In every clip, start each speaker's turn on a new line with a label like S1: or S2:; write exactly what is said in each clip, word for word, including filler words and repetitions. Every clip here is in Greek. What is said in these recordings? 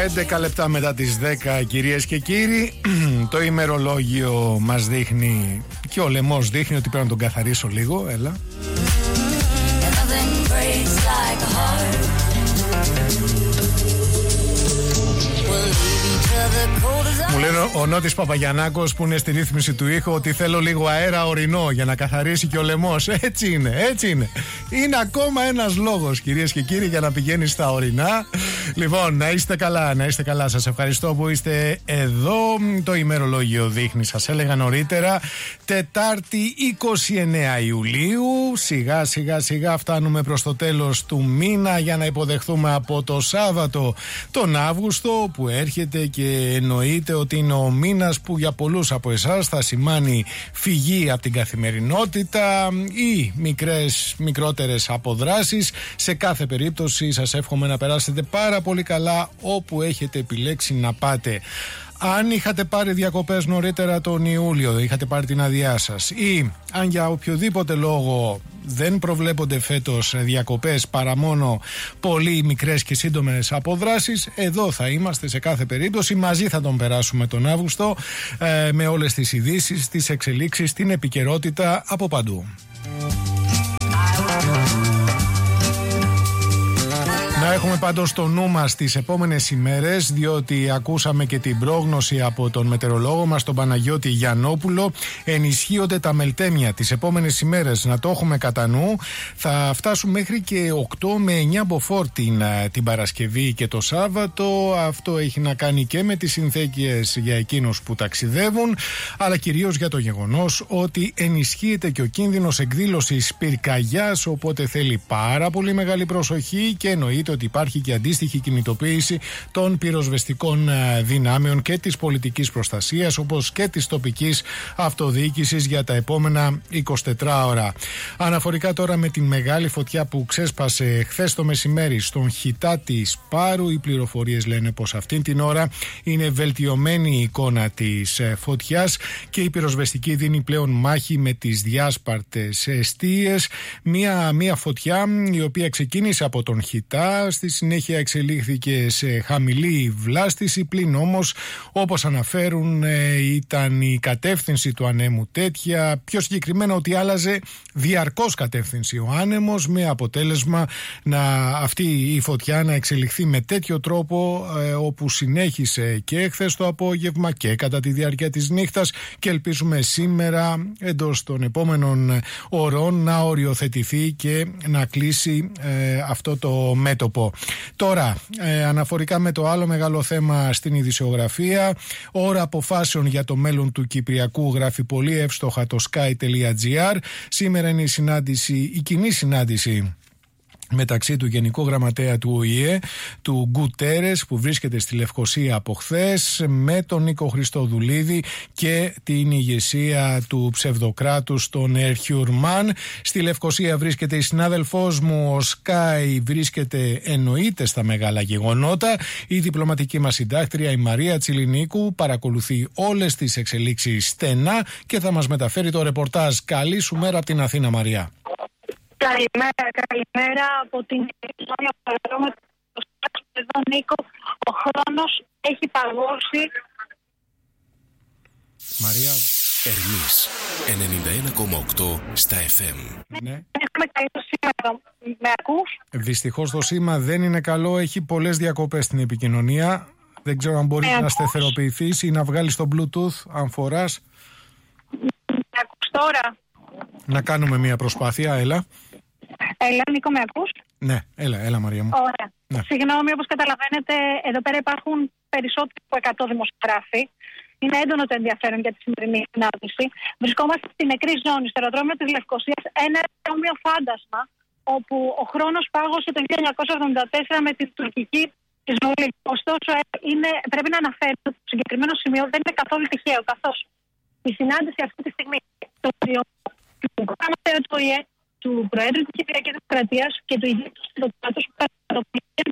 S1: έντεκα λεπτά μετά τις δέκα, κυρίες και κύριοι. Το ημερολόγιο μας δείχνει και ο λαιμός δείχνει ότι πρέπει να τον καθαρίσω λίγο. Έλα. Μου λένε ο Νότης Παπαγιαννάκος που είναι στη ρύθμιση του ήχου ότι θέλω λίγο αέρα ορεινό για να καθαρίσει και ο λαιμός. Έτσι είναι, έτσι είναι. Είναι ακόμα ένας λόγος, κυρίες και κύριοι, για να πηγαίνει στα ορεινά. Λοιπόν, να είστε καλά, να είστε καλά. Σας ευχαριστώ που είστε εδώ. Το ημερολόγιο δείχνει, σας έλεγα νωρίτερα, Τετάρτη είκοσι εννέα Ιουλίου. Σιγά σιγά σιγά φτάνουμε προς το τέλος του μήνα για να υποδεχθούμε από το Σάββατο τον Αύγουστο που έρχεται, και εννοείται ότι είναι ο μήνας που για πολλούς από εσάς θα σημάνει φυγή από την καθημερινότητα ή μικρές, μικρότερες αποδράσεις. Σε κάθε περίπτωση σας εύχομαι να περάσετε πάρα πολύ καλά όπου έχετε επιλέξει να πάτε. Αν είχατε πάρει διακοπές νωρίτερα τον Ιούλιο, είχατε πάρει την άδειά σας, ή αν για οποιοδήποτε λόγο δεν προβλέπονται φέτος διακοπές παρά μόνο πολύ μικρές και σύντομες αποδράσεις, εδώ θα είμαστε σε κάθε περίπτωση. Μαζί θα τον περάσουμε τον Αύγουστο ε, με όλες τις ειδήσεις, τις εξελίξεις, την επικαιρότητα από παντού. Να έχουμε πάντως το νου μας τις επόμενες ημέρες, διότι ακούσαμε και την πρόγνωση από τον μετεωρολόγο μας, τον Παναγιώτη Γιαννόπουλο. Ενισχύονται τα μελτέμια τις επόμενες ημέρες, να το έχουμε κατά νου. Θα φτάσουν μέχρι και οκτώ με εννιά μποφόρ την, την Παρασκευή και το Σάββατο. Αυτό έχει να κάνει και με τις συνθήκες για εκείνους που ταξιδεύουν, αλλά κυρίως για το γεγονός ότι ενισχύεται και ο κίνδυνος εκδήλωσης πυρκαγιάς, οπότε θέλει πάρα πολύ μεγάλη προσοχή, και εννοείται ότι υπάρχει και αντίστοιχη κινητοποίηση των πυροσβεστικών δυνάμεων και της πολιτικής προστασίας, όπως και της τοπικής αυτοδιοίκησης για τα επόμενα εικοσιτέσσερις ώρα. Αναφορικά τώρα με την μεγάλη φωτιά που ξέσπασε χθες το μεσημέρι στον Χιτά της Πάρου, οι πληροφορίες λένε πως αυτήν την ώρα είναι βελτιωμένη η εικόνα της φωτιάς και η πυροσβεστική δίνει πλέον μάχη με τις διάσπαρτες εστίες. Μία, μία φωτιά η οποία ξεκίνησε από τον Χιτά, στη συνέχεια εξελίχθηκε σε χαμηλή βλάστηση, πλην όμως όπως αναφέρουν ήταν η κατεύθυνση του ανέμου τέτοια, πιο συγκεκριμένα ότι άλλαζε διαρκώς κατεύθυνση ο άνεμος, με αποτέλεσμα να, αυτή η φωτιά να εξελιχθεί με τέτοιο τρόπο ε, όπου συνέχισε και χθες το απόγευμα και κατά τη διάρκεια της νύχτας, και ελπίζουμε σήμερα εντός των επόμενων ωρών να οριοθετηθεί και να κλείσει ε, αυτό το μέτωπο. Τώρα, ε, αναφορικά με το άλλο μεγάλο θέμα στην ειδησιογραφία, ώρα αποφάσεων για το μέλλον του Κυπριακού, γράφει πολύ εύστοχα το sky τελεία gr. Σήμερα είναι η συνάντηση, η κοινή συνάντηση μεταξύ του Γενικού Γραμματέα του Ο Η Ε, του Γκουτέρες, που βρίσκεται στη Λευκοσία από χθες, με τον Νίκο Χριστοδουλίδη και την ηγεσία του ψευδοκράτους, τον Ερχιουρμάν. Στη Λευκοσία βρίσκεται η συνάδελφός μου, ο Σκάι βρίσκεται εννοείται στα μεγάλα γεγονότα. Η διπλωματική μας συντάκτρια, η Μαρία Τσιλινίκου, παρακολουθεί όλες τις εξελίξεις στενά και θα μας μεταφέρει το ρεπορτάζ. Καλή σου μέρα από την Αθήνα, Μαρία.
S2: Καλημέρα, καλημέρα από την Ζώνη Αποδρόμου. Εδώ, Νίκο, ο χρόνος έχει παγώσει.
S1: Μαρία.
S3: Ερμής, ενενήντα ένα κόμμα οκτώ στα εφ εμ.
S2: Ναι. Έχουμε καλό σήμα εδώ. Με ακούς?
S1: Δυστυχώς το σήμα δεν είναι καλό, έχει πολλές διακοπές στην επικοινωνία. Δεν ξέρω αν μπορείς να σταθεροποιηθείς ή να βγάλεις το Bluetooth, αν φοράς.
S2: Με ακούς τώρα?
S1: Να κάνουμε μια προσπάθεια, έλα.
S2: Έλα, Νίκο, με ακούς?
S1: Ναι, έλα, έλα Μαρία μου.
S2: Ωραία.
S1: Ναι.
S2: Συγγνώμη, όπως καταλαβαίνετε, εδώ πέρα υπάρχουν περισσότεροι από εκατό δημοσιογράφοι. Είναι έντονο το ενδιαφέρον για τη σημερινή συνάντηση. Βρισκόμαστε στη νεκρή ζώνη, στο αεροδρόμιο της Λευκοσίας, ένα αεροδρόμιο φάντασμα, όπου ο χρόνος πάγωσε το χίλια εννιακόσια εβδομήντα τέσσερα με την τουρκική εισβολή. Ωστόσο, είναι, πρέπει να αναφέρω ότι το συγκεκριμένο σημείο δεν είναι καθόλου τυχαίο, καθώς η συνάντηση αυτή τη στιγμή το του Γραμματέα του Ο Η Ε, του Προέδρου της Κυπριακής Δημοκρατίας και του ηγέτη του Ψευδοκράτους.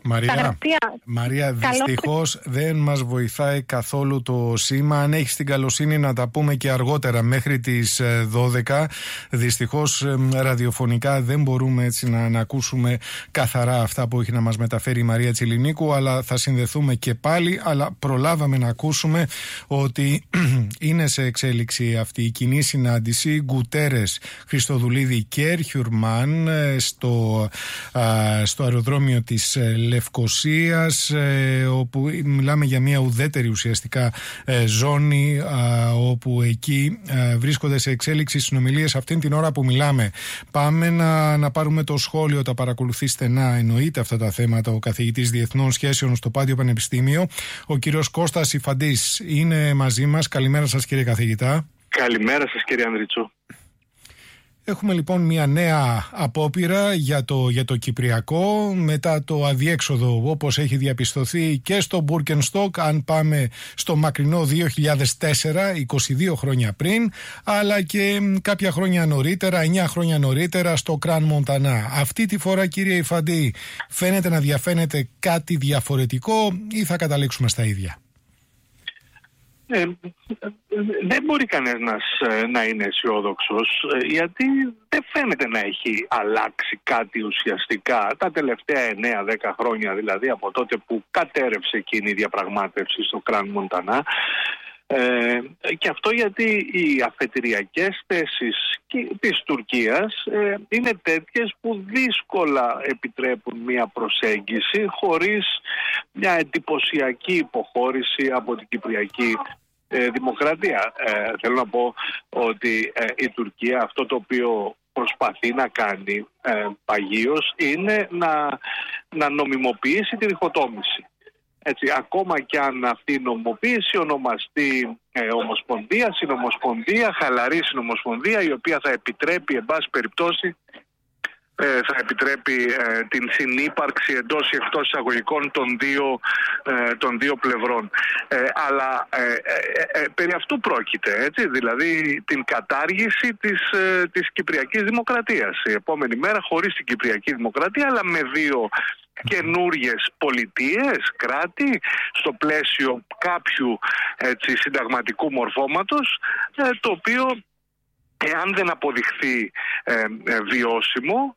S1: Μαρία,
S2: γραφεία...
S1: Μαρία δυστυχώς δεν μας βοηθάει καθόλου το σήμα. Αν έχεις την καλοσύνη να τα πούμε και αργότερα μέχρι τις δώδεκα. Δυστυχώς ραδιοφωνικά δεν μπορούμε έτσι να, να ακούσουμε καθαρά αυτά που έχει να μας μεταφέρει η Μαρία Τσιλινίκου, αλλά θα συνδεθούμε και πάλι. Αλλά προλάβαμε να ακούσουμε ότι είναι σε εξέλιξη αυτή η κοινή συνάντηση Γκουτέρες, Χριστοδουλίδη και Ερχιουρμάν στο, στο αεροδρόμιο της Λευκοσίας, όπου μιλάμε για μια ουδέτερη ουσιαστικά ζώνη, όπου εκεί βρίσκονται σε εξέλιξη συνομιλίες αυτήν την ώρα που μιλάμε. Πάμε να, να πάρουμε το σχόλιο, τα παρακολουθεί στενά εννοείται αυτά τα θέματα ο καθηγητής Διεθνών Σχέσεων στο Πάντιο Πανεπιστήμιο, ο κύριος Κώστας Ιφαντής, είναι μαζί μας. Καλημέρα σας κύριε καθηγητά.
S4: Καλημέρα σας κύριε Ανδριτσού.
S1: Έχουμε λοιπόν μια νέα απόπειρα για το, για το Κυπριακό μετά το αδιέξοδο όπως έχει διαπιστωθεί και στο Μπούρκενστοκ, αν πάμε στο μακρινό δύο χιλιάδες τέσσερα, είκοσι δύο χρόνια πριν, αλλά και κάποια χρόνια νωρίτερα, εννιά χρόνια νωρίτερα στο Κραν Μοντανά. Αυτή τη φορά κύριε Ιφαντή φαίνεται να διαφαίνεται κάτι διαφορετικό ή θα καταλήξουμε στα ίδια?
S4: Ε, δεν μπορεί κανένας να είναι αισιόδοξος, γιατί δεν φαίνεται να έχει αλλάξει κάτι ουσιαστικά τα τελευταία εννέα δέκα χρόνια, δηλαδή από τότε που κατέρευσε εκείνη η διαπραγμάτευση στο Κραν Μοντανά. Ε, και αυτό γιατί οι αφετηριακές θέσεις της Τουρκίας ε, είναι τέτοιες που δύσκολα επιτρέπουν μια προσέγγιση χωρίς μια εντυπωσιακή υποχώρηση από την Κυπριακή ε, Δημοκρατία. Ε, θέλω να πω ότι ε, η Τουρκία αυτό το οποίο προσπαθεί να κάνει ε, παγίως είναι να, να νομιμοποιήσει τη διχοτόμηση. Έτσι, ακόμα και αν αυτή η νομοποίηση ονομαστεί ε, ομοσπονδία, συνομοσπονδία, χαλαρή συνομοσπονδία, η οποία θα επιτρέπει, εν πάση περιπτώσει, ε, θα επιτρέπει ε, την συνύπαρξη εντός ή εκτός εισαγωγικών των δύο, ε, των δύο πλευρών. Ε, αλλά ε, ε, ε, περί αυτού πρόκειται, έτσι, δηλαδή την κατάργηση της, ε, της Κυπριακής Δημοκρατίας. Η επόμενη μέρα χωρίς την Κυπριακή Δημοκρατία, αλλά με δύο καινούριες πολιτείες, κράτη, στο πλαίσιο κάποιου έτσι, συνταγματικού μορφώματος, ε, το οποίο εάν δεν αποδειχθεί ε, ε, βιώσιμο,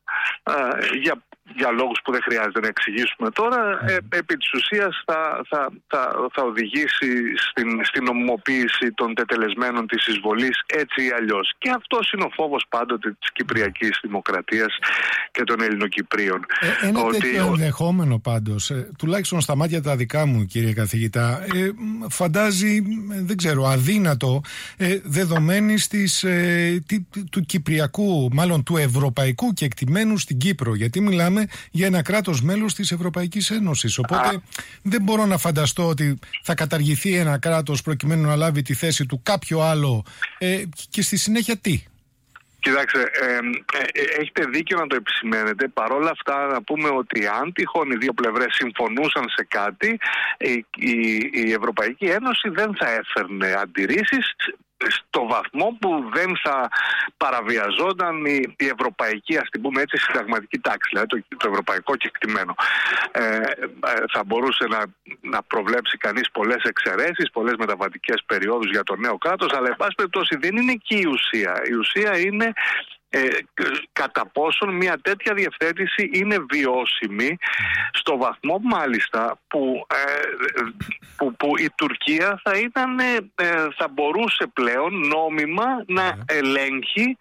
S4: ε, για, για λόγους που δεν χρειάζεται να εξηγήσουμε τώρα, ε, επί της ουσίας θα, θα, θα, θα οδηγήσει στην, στην νομιμοποίηση των τετελεσμένων της εισβολής έτσι ή αλλιώς. Και αυτός είναι ο φόβος πάντοτε της Κυπριακής Δημοκρατίας και των Ελληνοκυπρίων.
S1: Ε, ένα ότι... τέτοιο ενδεχόμενο πάντως, ε, τουλάχιστον στα μάτια τα δικά μου κύριε καθηγητά, ε, φαντάζει, δεν ξέρω, αδύνατο ε, δεδομένης της, ε, τι, του κυπριακού, μάλλον του ευρωπαϊκού κεκτημένου στην Κύπρο, γιατί μιλάμε για ένα κράτος μέλος της Ευρωπαϊκής Ένωσης. Οπότε Α. δεν μπορώ να φανταστώ ότι θα καταργηθεί ένα κράτος προκειμένου να λάβει τη θέση του κάποιο άλλο ε, και στη συνέχεια τι.
S4: Κοιτάξτε, ε, ε, έχετε δίκιο να το επισημαίνετε. Παρ' όλα αυτά να πούμε ότι αν τυχόν οι δύο πλευρές συμφωνούσαν σε κάτι, η, η, η Ευρωπαϊκή Ένωση δεν θα έφερνε αντιρρήσεις στο βαθμό που δεν θα παραβιαζόταν η, η ευρωπαϊκή, ας την πούμε έτσι, συνταγματική τάξη, δηλαδή το, το ευρωπαϊκό κεκτημένο. Ε, ε, θα μπορούσε να, να προβλέψει κανείς πολλές εξαιρέσεις, πολλές μεταβατικές περιόδους για το νέο κράτος, αλλά εν πάση περιπτώσει δεν είναι εκεί η ουσία. Η ουσία είναι Ε, κατά πόσον μια τέτοια διευθέτηση είναι βιώσιμη, στο βαθμό μάλιστα που, ε, που, που η Τουρκία θα, ήταν, ε, θα μπορούσε πλέον νόμιμα να ελέγχει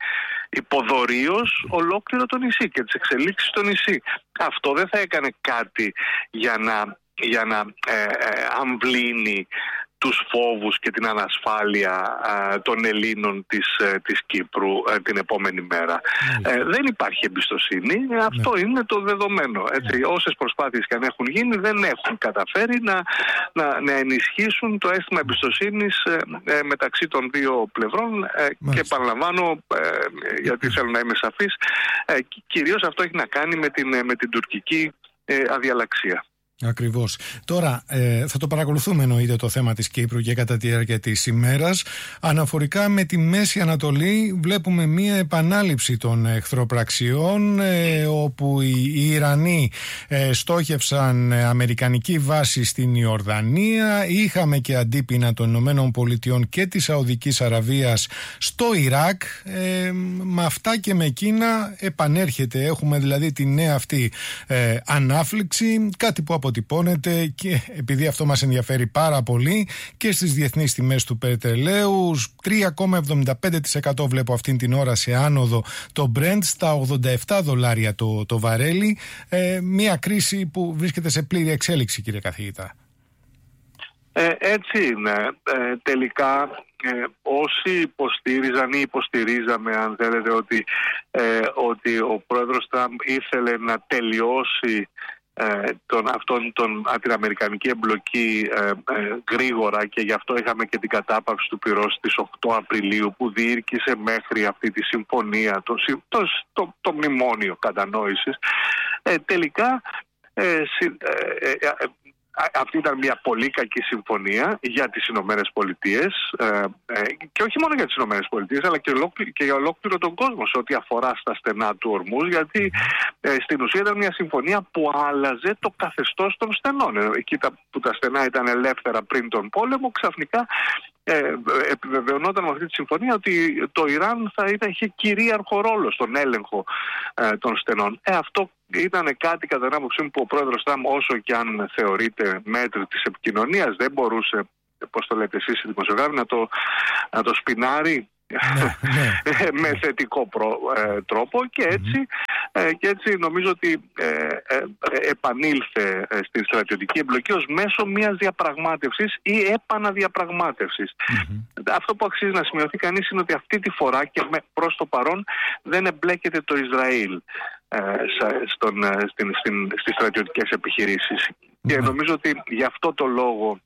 S4: υποδωρίως ολόκληρο το νησί και τις εξελίξεις στο νησί. Αυτό δεν θα έκανε κάτι για να, για να ε, ε, αμβλύνει τους φόβους και την ανασφάλεια α, των Ελλήνων της, της Κύπρου α, την επόμενη μέρα. Mm. Ε, δεν υπάρχει εμπιστοσύνη, αυτό mm. είναι το δεδομένο. Έτσι. Mm. Όσες προσπάθειες και αν έχουν γίνει δεν έχουν καταφέρει να, να, να ενισχύσουν το αίσθημα εμπιστοσύνης ε, ε, μεταξύ των δύο πλευρών ε, mm. και επαναλαμβάνω, ε, γιατί mm. θέλω να είμαι σαφής, ε, κυρίως αυτό έχει να κάνει με την, με την τουρκική ε, αδιαλαξία.
S1: Ακριβώς. Τώρα ε, θα το παρακολουθούμε εννοείται το θέμα της Κύπρου και κατά τη διάρκεια της ημέρας. Αναφορικά με τη Μέση Ανατολή βλέπουμε μία επανάληψη των εχθροπραξιών ε, όπου οι, οι Ιρανοί ε, στόχευσαν αμερικανική βάση στην Ιορδανία. Είχαμε και αντίπεινα των Ηνωμένων Πολιτειών και της Σαουδικής Αραβίας στο Ιράκ. Ε, με αυτά και με εκείνα επανέρχεται. Έχουμε δηλαδή τη νέα αυτή ε, ανάφληξη, κάτι που αποτυπώνεται και επειδή αυτό μας ενδιαφέρει πάρα πολύ και στις διεθνείς τιμές του πετρελαίου. Τρία κόμμα εβδομήντα πέντε τοις εκατό βλέπω αυτήν την ώρα σε άνοδο το Brent στα ογδόντα επτά δολάρια το, το βαρέλι. Ε, μια κρίση που βρίσκεται σε πλήρη εξέλιξη, κύριε καθηγητά.
S4: Ε, έτσι είναι. Ε, τελικά ε, όσοι υποστήριζαν ή υποστηρίζαμε, αν θέλετε, ότι, ε, ότι ο πρόεδρος Τραμπ ήθελε να τελειώσει Τον, αυτόν, τον, την αμερικανική εμπλοκή ε, ε, γρήγορα, και γι' αυτό είχαμε και την κατάπαυση του πυρός στις οκτώ Απριλίου που διήρκησε μέχρι αυτή τη συμφωνία, το, το, το, το μνημόνιο κατανόησης. Ε, τελικά ε, ε, ε, ε, αυτή ήταν μια πολύ κακή συμφωνία για τις Ηνωμένες Πολιτείες ε, ε, και όχι μόνο για τις Ηνωμένες Πολιτείες, αλλά και, ολόκλη, και για ολόκληρο τον κόσμο σε ό,τι αφορά στα στενά του Ορμούζ, γιατί ε, στην ουσία ήταν μια συμφωνία που άλλαζε το καθεστώς των στενών. Ε, εκεί τα, που τα στενά ήταν ελεύθερα πριν τον πόλεμο, ξαφνικά ε, επιβεβαιωνόταν με αυτή τη συμφωνία ότι το Ιράν θα ήταν, είχε κυρίαρχο ρόλο στον έλεγχο ε, των στενών. Ε, αυτό ήταν κάτι, κατά την άποψή μου, που ο πρόεδρος Τραμπ, όσο και αν θεωρείται μέτρη της επικοινωνίας, δεν μπορούσε, πώς το λέτε εσείς οι δημοσιογράφοι, να το, να το σπινάρει ναι, ναι. με θετικό προ, ε, τρόπο και έτσι, mm-hmm. ε, και έτσι νομίζω ότι ε, ε, επανήλθε στην στρατιωτική εμπλοκή ως μέσω μιας διαπραγμάτευσης ή επαναδιαπραγμάτευσης. Mm-hmm. Αυτό που αξίζει να σημειωθεί κανείς είναι ότι αυτή τη φορά και με, προς το παρόν δεν εμπλέκεται το Ισραήλ ε, στον, στην, στην, στις στρατιωτικές επιχειρήσεις. Mm-hmm. Και νομίζω ότι γι' αυτό το λόγο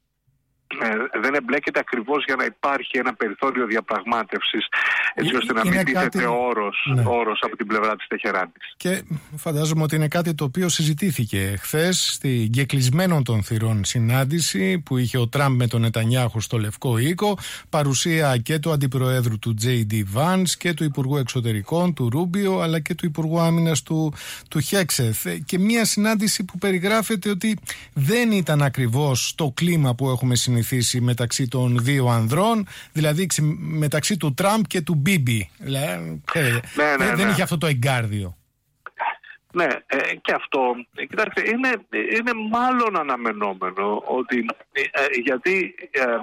S4: Ε, δεν εμπλέκεται ακριβώς για να υπάρχει ένα περιθώριο διαπραγμάτευσης, έτσι ώστε να μην τίθεται κάτι... όρος, ναι. όρος από την πλευρά της Τεχεράνης.
S1: Και φαντάζομαι ότι είναι κάτι το οποίο συζητήθηκε χθες στην κεκλεισμένων των θυρών συνάντηση που είχε ο Τραμπ με τον Νετανιάχου στο Λευκό Οίκο, παρουσία και του Αντιπροέδρου του τζέι ντι Vance και του Υπουργού Εξωτερικών του Ρούμπιο, αλλά και του Υπουργού Άμυνας του, του Χέξεθ, και μια συνάντηση που περιγράφεται ότι δεν ήταν ακριβώς το κλίμα που έχουμε συνηθίσει μεταξύ των δύο ανδρών, δηλαδή μεταξύ του Τραμπ και του Μπίμπι. Δηλαδή, ε,
S4: ναι, ναι,
S1: δεν
S4: ναι.
S1: είχε αυτό το εγκάρδιο.
S4: Ναι, ε, και αυτό, ε, κοιτάξτε, είναι, είναι μάλλον αναμενόμενο ότι, ε, γιατί ε, ε,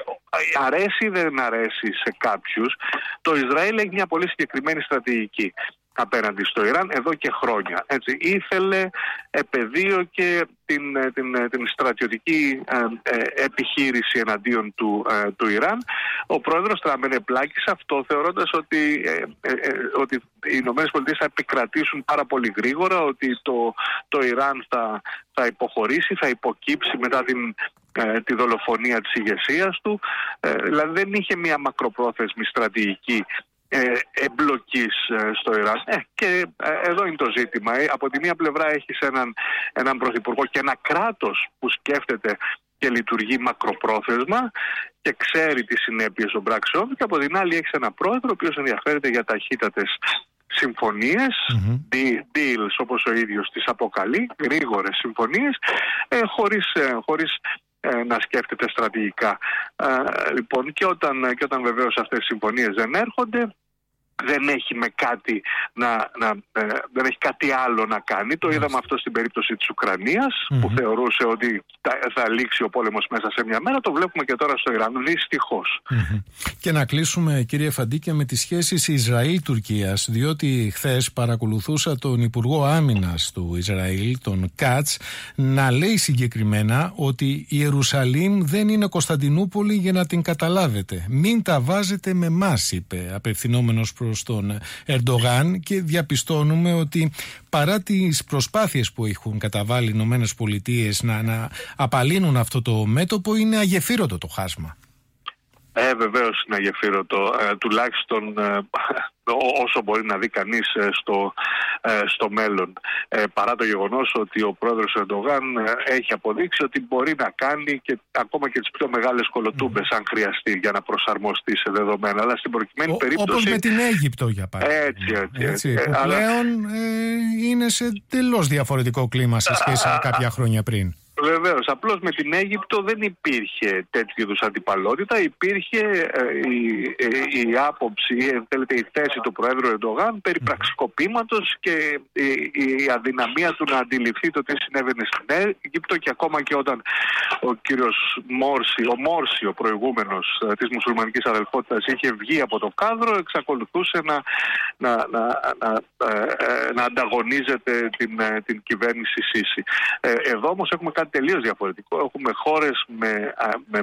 S4: αρέσει ή δεν αρέσει σε κάποιους, το Ισραήλ έχει μια πολύ συγκεκριμένη στρατηγική απέναντι στο Ιράν εδώ και χρόνια. Έτσι, ήθελε επεδίωκε την, την, την στρατιωτική ε, ε, επιχείρηση εναντίον του, ε, του Ιράν. Ο πρόεδρος Τραμπ είναι πλάκη σε αυτό, θεωρώντας ότι, ε, ε, ε, ότι οι Ηνωμένες Πολιτείες θα επικρατήσουν πάρα πολύ γρήγορα, ότι το, το Ιράν θα, θα υποχωρήσει, θα υποκύψει μετά την, ε, τη δολοφονία της ηγεσίας του. Ε, δηλαδή δεν είχε μια μακροπρόθεσμη στρατηγική Ε, εμπλοκής ε, στο Ιράν. Ε, και ε, εδώ είναι το ζήτημα. Ε, από τη μία πλευρά έχεις έναν, έναν πρωθυπουργό και ένα κράτος που σκέφτεται και λειτουργεί μακροπρόθεσμα και ξέρει τις συνέπειες των πράξεων, και από την άλλη έχεις έναν πρόεδρο ο οποίος ενδιαφέρεται για ταχύτατες συμφωνίες, mm-hmm. deals όπως ο ίδιος τις αποκαλεί, γρήγορες συμφωνίες, ε, χωρίς, ε, χωρίς ε, να σκέφτεται στρατηγικά. Ε, λοιπόν, και όταν, και όταν βεβαίως αυτές οι συμφωνίες δεν έρχονται, δεν έχει με κάτι να, να, ε, δεν έχει κάτι άλλο να κάνει. Το είδαμε αυτό στην περίπτωση της Ουκρανίας, mm-hmm. που θεωρούσε ότι θα, θα λήξει ο πόλεμος μέσα σε μια μέρα. Το βλέπουμε και τώρα στο Ιράν, δυστυχώς.
S1: Mm-hmm. Και να κλείσουμε, κύριε Φαντίκια, με τις σχέσεις Ισραήλ-Τουρκίας, διότι χθες παρακολουθούσα τον Υπουργό Άμυνας του Ισραήλ, τον Κάτς, να λέει συγκεκριμένα ότι η Ιερουσαλήμ δεν είναι Κωνσταντινούπολη για να την καταλάβετε. Μην τα βάζετε με εμάς, είπε, απευθυνόμενος προς τον Ερντογάν, και διαπιστώνουμε ότι παρά τις προσπάθειες που έχουν καταβάλει οι Ηνωμένες Πολιτείες να, να απαλύνουν αυτό το μέτωπο, είναι αγεφύρωτο το χάσμα.
S4: Ε, βεβαίως είναι αγεφύρωτο. Ε, τουλάχιστον ε, όσο μπορεί να δει κανείς στο, στο μέλλον. Ε, παρά το γεγονός ότι ο πρόεδρος Ερντογάν έχει αποδείξει ότι μπορεί να κάνει και ακόμα και τις πιο μεγάλες κολοτούμπες, mm. αν χρειαστεί, για να προσαρμοστεί σε δεδομένα. Αλλά στην προκειμένη ο, περίπτωση...
S1: Όπως με την Αίγυπτο, για παράδειγμα.
S4: Έτσι, έτσι.
S1: έτσι
S4: έτσι.
S1: Που
S4: Αλλά...
S1: πλέον ε, είναι σε τελώς διαφορετικό κλίμα σε σχέση με κάποια χρόνια πριν.
S4: Βεβαίως, απλώς με την Αίγυπτο δεν υπήρχε τέτοιου είδους αντιπαλότητα, υπήρχε ε, η, ε, η άποψη, ε, θέλετε, η θέση του Προέδρου Ερντογάν περί πραξικοπήματος και η, η αδυναμία του να αντιληφθεί το τι συνέβαινε στην Αίγυπτο, και ακόμα και όταν ο κύριος Μόρση, ο Μόρση, ο προηγούμενος ε, της μουσουλμανικής αδελφότητας, είχε βγει από το κάδρο, εξακολουθούσε να, να, να, να, ε, να ανταγωνίζεται την, την κυβέρνηση Σίση. Ε, εδώ όμως έχουμε κάτι τελείως διαφορετικό. Έχουμε χώρες με, με,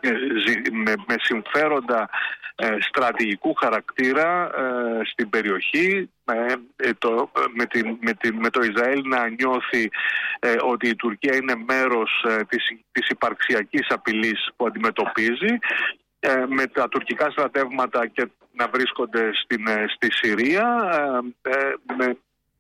S4: με, με συμφέροντα ε, στρατηγικού χαρακτήρα ε, στην περιοχή, ε, το, με, την, με, την, με το Ισραήλ να νιώθει ε, ότι η Τουρκία είναι μέρος ε, της, της υπαρξιακής απειλής που αντιμετωπίζει, ε, με τα τουρκικά στρατεύματα και να βρίσκονται στην, ε, στη Συρία, ε, ε, με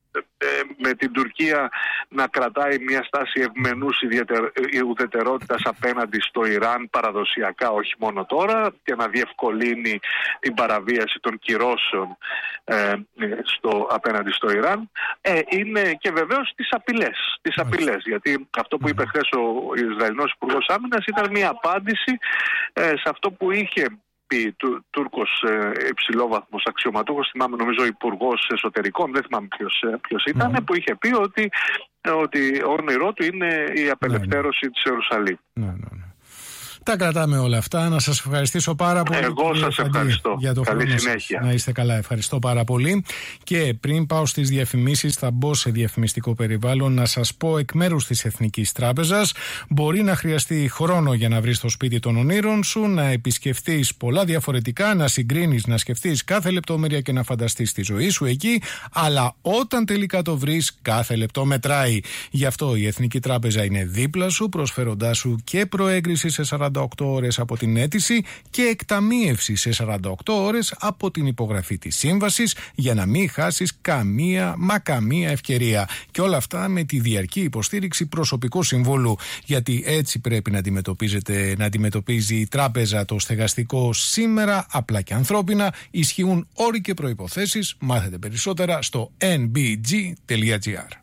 S4: με την Τουρκία να κρατάει μια στάση ευμενούς ουδετερότητας απέναντι στο Ιράν παραδοσιακά, όχι μόνο τώρα, και να διευκολύνει την παραβίαση των κυρώσεων ε, στο, απέναντι στο Ιράν. Ε, είναι και βεβαίως τις απειλές, τις απειλές, γιατί αυτό που είπε χθες ο Ισραηλινός Υπουργός Άμυνας ήταν μια απάντηση ε, σε αυτό που είχε πει του, Τούρκος ε, υψηλόβαθμος αξιωματούχος, θυμάμαι νομίζω υπουργός εσωτερικών, δεν θυμάμαι ποιος, ποιος ήταν, mm. που είχε πει ότι, ότι όνειρό του είναι η απελευθέρωση ναι, ναι. της Ιερουσαλήμ. Ναι, ναι, ναι.
S1: Τα κρατάμε όλα αυτά. Να σας ευχαριστήσω πάρα πολύ.
S4: Εγώ σας ευχαριστώ.
S1: Για το
S4: Καλή συνέχεια.
S1: Σας. Να είστε καλά. Ευχαριστώ πάρα πολύ. Και πριν πάω στις διαφημίσεις, θα μπω σε διαφημιστικό περιβάλλον να σας πω εκ μέρους της Εθνικής Τράπεζας: μπορεί να χρειαστεί χρόνο για να βρεις το σπίτι των ονείρων σου, να επισκεφτείς πολλά διαφορετικά, να συγκρίνεις, να σκεφτείς κάθε λεπτομέρεια και να φανταστείς τη ζωή σου εκεί. Αλλά όταν τελικά το βρεις, κάθε λεπτό μετράει. Γι' αυτό η Εθνική Τράπεζα είναι δίπλα σου, προσφέροντάς σου και προέγκριση σε σαράντα οκτώ ώρες από την αίτηση και εκταμείευση σε σαράντα οκτώ ώρες από την υπογραφή της σύμβασης, για να μην χάσεις καμία μα καμία ευκαιρία. Και όλα αυτά με τη διαρκή υποστήριξη προσωπικού συμβούλου. Γιατί έτσι πρέπει να αντιμετωπίζεται, να αντιμετωπίζει η τράπεζα το στεγαστικό σήμερα, απλά και ανθρώπινα. Ισχύουν όροι και προϋποθέσεις. Μάθετε περισσότερα στο εν μπι τζι τελεία τζι άρ.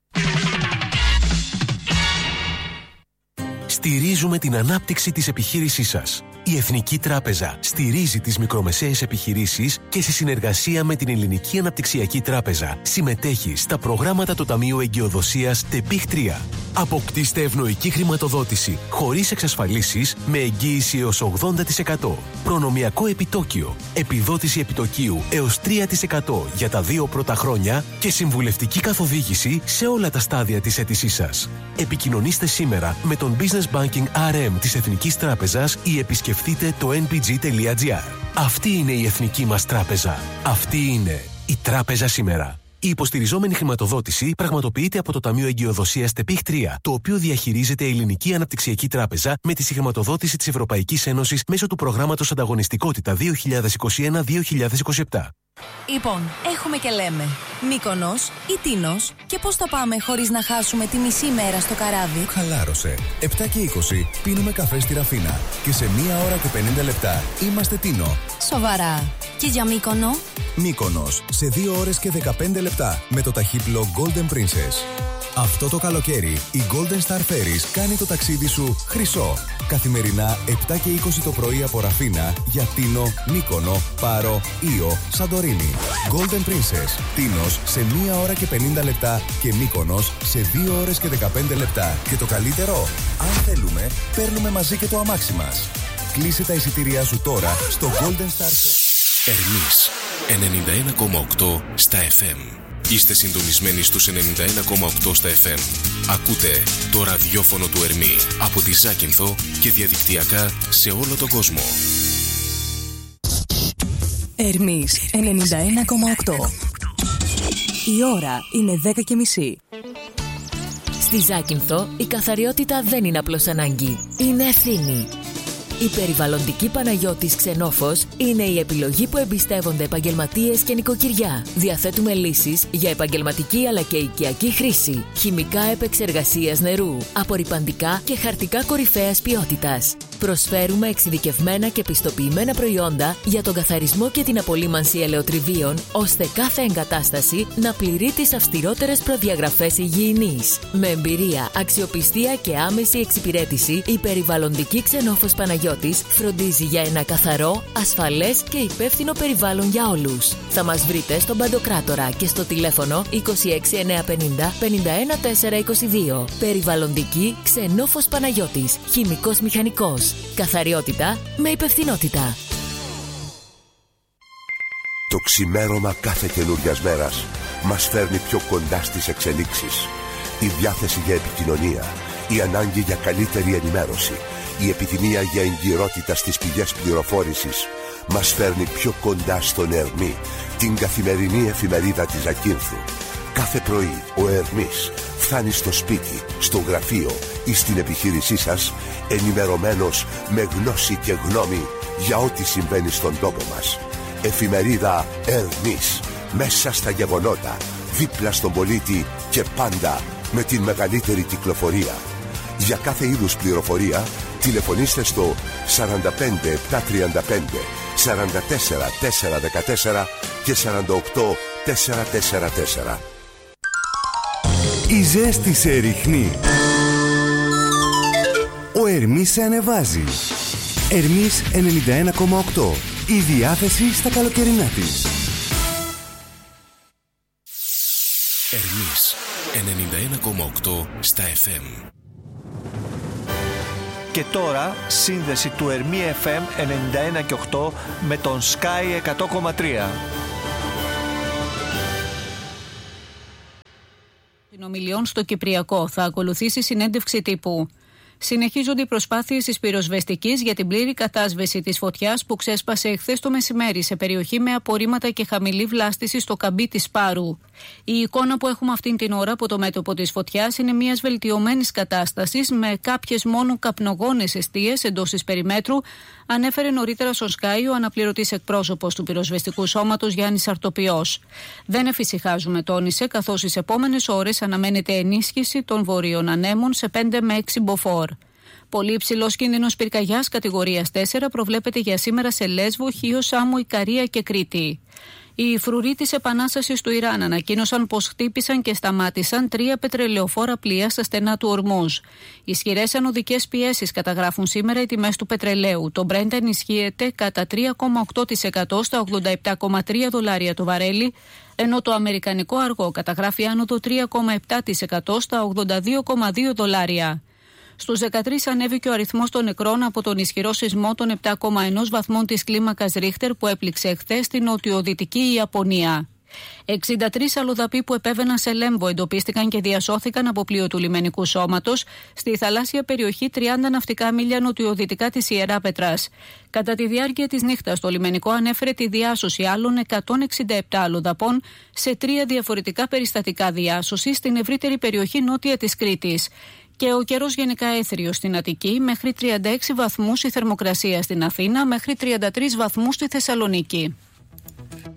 S3: Στηρίζουμε την ανάπτυξη της επιχείρησής σας. Η Εθνική Τράπεζα στηρίζει τις μικρομεσαίες επιχειρήσεις και σε συνεργασία με την Ελληνική Αναπτυξιακή Τράπεζα συμμετέχει στα προγράμματα του Ταμείου Εγκυοδοσίας ΤΕΠΙΧ τρία. Αποκτήστε ευνοϊκή χρηματοδότηση χωρίς εξασφαλίσεις με εγγύηση έως ογδόντα τοις εκατό. Προνομιακό επιτόκιο, επιδότηση επιτοκίου έως τρία τοις εκατό για τα δύο πρώτα χρόνια και συμβουλευτική καθοδήγηση σε όλα τα στάδια της αίτησής σας. Επικοινωνήστε σήμερα με τον Business Banking αρ εμ της Εθνικής Τράπεζας ή επισκεφτείτε το εν μπι τζι τελεία τζι άρ. Αυτή είναι η εθνική μας τράπεζα. Αυτή είναι η τράπεζα σήμερα. Η υποστηριζόμενη χρηματοδότηση πραγματοποιείται από το Ταμείο Εγκυοδοσίας ΤΕΠΙΧ τρία, το οποίο διαχειρίζεται η Ελληνική Αναπτυξιακή Τράπεζα με τη συγχρηματοδότηση της Ευρωπαϊκής Ένωσης μέσω του προγράμματος Ανταγωνιστικότητα δύο χιλιάδες είκοσι ένα με δύο χιλιάδες είκοσι επτά.
S5: Λοιπόν, έχουμε και λέμε Μύκονος ή Τίνος, και πώς θα πάμε χωρίς να χάσουμε τη μισή μέρα στο καράβι?
S6: Χαλάρωσε. επτά και είκοσι πίνουμε καφέ στη Ραφίνα και σε μία ώρα και πενήντα λεπτά είμαστε Τίνο.
S5: Σοβαρά. Και για Μύκονο?
S6: Μύκονος σε δύο ώρες και δεκαπέντε λεπτά με το ταχύπλο Golden Princess. Αυτό το καλοκαίρι η Golden Star Ferries κάνει το ταξίδι σου χρυσό. Καθημερινά επτά και είκοσι το πρωί από Ραφίνα για Τίνο, Μύκονο, Πάρο, Ήο, Σαντορίνη. Golden Princess, Τίνος σε μία ώρα και πενήντα λεπτά και Μύκονος σε δύο ώρες και δεκαπέντε λεπτά. Και το καλύτερο, αν θέλουμε, παίρνουμε μαζί και το αμάξι μας. Κλείσε τα εισιτήριά σου τώρα στο Golden Star Ferries.
S3: Ερμής ενενήντα ένα κόμμα οκτώ στα εφ εμ. Είστε συντονισμένοι στους ενενήντα ένα κόμμα οκτώ στα εφ εμ. Ακούτε το ραδιόφωνο του Ερμή από τη Ζάκυνθο και διαδικτυακά σε όλο τον κόσμο.
S5: Ερμής ενενήντα ένα κόμμα οκτώ. Η ώρα είναι δέκα και μισή. Στη Ζάκυνθο η καθαριότητα δεν είναι απλώς ανάγκη, είναι ευθύνη.
S7: Η περιβαλλοντική Παναγιώτης Ξενόφος είναι η επιλογή που εμπιστεύονται επαγγελματίες και νοικοκυριά. Διαθέτουμε λύσεις για επαγγελματική αλλά και οικιακή χρήση. Χημικά επεξεργασίας νερού, απορρυπαντικά και χαρτικά κορυφαίας ποιότητας. Προσφέρουμε εξειδικευμένα και πιστοποιημένα προϊόντα για τον καθαρισμό και την απολύμανση ελαιοτριβίων, ώστε κάθε εγκατάσταση να πληρεί τις αυστηρότερες προδιαγραφές υγιεινής. Με εμπειρία, αξιοπιστία και άμεση εξυπηρέτηση, η περιβαλλοντική Ξενόφος Παναγιώτης φροντίζει για ένα καθαρό, ασφαλές και υπεύθυνο περιβάλλον για όλους. Θα μας βρείτε στον Παντοκράτορα και στο τηλέφωνο είκοσι έξι εννιακόσια πενήντα πενήντα ένα τετρακόσια είκοσι δύο. Περιβαλλοντική Ξενόφος Παναγιώτης, χημικός μηχανικός. Καθαριότητα με υπευθυνότητα.
S8: Το ξημέρωμα κάθε καινούριας μέρας μας φέρνει πιο κοντά στις εξελίξεις. Η διάθεση για επικοινωνία, η ανάγκη για καλύτερη ενημέρωση, η επιθυμία για εγκυρότητα στις πηγές πληροφόρησης μας φέρνει πιο κοντά στον Ερμή, την καθημερινή εφημερίδα της Ακίνθου. Κάθε πρωί ο Ερμής φτάνει στο σπίτι, στο γραφείο ή στην επιχείρησή σας ενημερωμένος με γνώση και γνώμη για ό,τι συμβαίνει στον τόπο μας. Εφημερίδα Ερμής, μέσα στα γεγονότα, δίπλα στον πολίτη και πάντα με την μεγαλύτερη κυκλοφορία. Για κάθε είδους πληροφορία τηλεφωνήστε στο σαράντα πέντε επτακόσια τριάντα πέντε σαράντα τέσσερα τετρακόσια δεκατέσσερα και σαράντα οκτώ τετρακόσια σαράντα τέσσερα.
S9: Η ζέστη σε ρίχνει. Ο Ερμής σε ανεβάζει. Ερμής ενενήντα ένα κόμμα οκτώ. Η διάθεση στα καλοκαιρινά της.
S3: Ερμής ενενήντα ένα κόμμα οκτώ στα εφ εμ.
S10: Και τώρα σύνδεση του Ερμή εφ εμ ενενήντα ένα και οκτώ με τον Sky εκατό κόμμα τρία.
S11: Συνομιλιών στο Κυπριακό θα ακολουθήσει συνέντευξη τύπου. Συνεχίζονται οι προσπάθειες της πυροσβεστικής για την πλήρη κατάσβεση της φωτιάς που ξέσπασε εχθές το μεσημέρι σε περιοχή με απορρίμματα και χαμηλή βλάστηση στο καμπί της Πάρου. Η εικόνα που έχουμε αυτήν την ώρα από το μέτωπο της φωτιάς είναι μιας βελτιωμένης κατάστασης με κάποιες μόνο καπνογόνες εστίες εντός της περιμέτρου, ανέφερε νωρίτερα στο Sky ο αναπληρωτής εκπρόσωπος του πυροσβεστικού σώματος Γιάννης Αρτοπιός. Δεν εφησυχάζουμε, τόνισε, καθώς στις επόμενες ώρες αναμένεται ενίσχυση των βορείων ανέμων σε πέντε με έξι μποφόρ. Πολύ υψηλός κίνδυνος πυρκαγιάς κατηγορίας τέσσερα προβλέπεται για σήμερα σε Λέσβο, Χίο, Σάμο, Ικαρία και Κρήτη. Οι φρουροί της Επανάστασης του Ιράν ανακοίνωσαν πως χτύπησαν και σταμάτησαν τρία πετρελαιοφόρα πλοία στα στενά του Ορμούζ. Ισχυρές ανωδικές πιέσεις καταγράφουν σήμερα οι τιμές του πετρελαίου. Το Brent ενισχύεται κατά τρία κόμμα οκτώ τοις εκατό στα ογδόντα επτά κόμμα τρία δολάρια το βαρέλι, ενώ το αμερικανικό αργό καταγράφει άνοδο τρία κόμμα επτά τοις εκατό στα ογδόντα δύο κόμμα δύο δολάρια. Στους δεκατρείς ανέβηκε ο αριθμός των νεκρών από τον ισχυρό σεισμό των επτά κόμμα ένα βαθμών της κλίμακας Ρίχτερ που έπληξε χθες στην νοτιοδυτική Ιαπωνία. εξήντα τρεις αλλοδαποί που επέβαιναν σε Λέμβο εντοπίστηκαν και διασώθηκαν από πλοίο του λιμενικού σώματος στη θαλάσσια περιοχή τριάντα ναυτικά μίλια νοτιοδυτικά της Ιεράπετρας. Κατά τη διάρκεια της νύχτας, το λιμενικό ανέφερε τη διάσωση άλλων εκατόν εξήντα επτά αλλοδαπών σε τρία διαφορετικά περιστατικά διάσωσης στην ευρύτερη περιοχή νότια της Κρήτης. Και ο καιρός γενικά έθριος στην Αττική, μέχρι τριάντα έξι βαθμούς η θερμοκρασία στην Αθήνα, μέχρι τριάντα τρεις βαθμούς στη Θεσσαλονίκη.